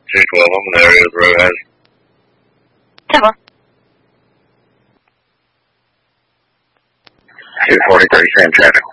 212, I'm in the area of the road. 10-4. 243, same traffic.